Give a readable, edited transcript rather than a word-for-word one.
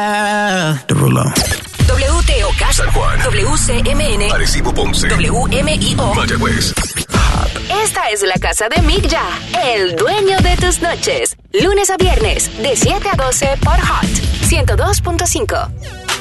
Derulo. WTOK, San Juan, WCMN, Arecibo, Ponce, WMIO. Mayagüez. Esta es la casa de Migya, el dueño de tus noches. Lunes a viernes, de 7 a 12 por Hot 102.5.